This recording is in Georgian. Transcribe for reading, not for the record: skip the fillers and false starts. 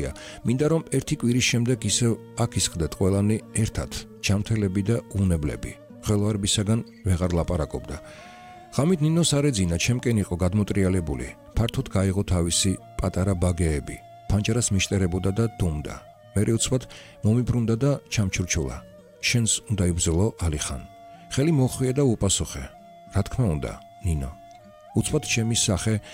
მარტივია. მინდა რომ ერთი კვირის შემდეგ ისევ აქ ისხდეთ ყველანი ერთად, ჯანმრთელები და უნებლები. ხელვარებისაგან ვეღარ ლაპარაკობდა. ღამით ნინოს არ ეძინა, ჩემკენ იყო გადმოტრიალებული. ფართოდ გაიღო თავისი პატარა ბაგეები. ფანჯარას მიშტერებოდა და დუმდა. მერე უცბად მომიბრუნდა და ჩამჩურჩულა. შენს უნდა იბრძოლო, ალიხან. ხელი მოხვია და უპასუხე. რა თქმა უნდა, ნინო. უცბად ჩემი სახე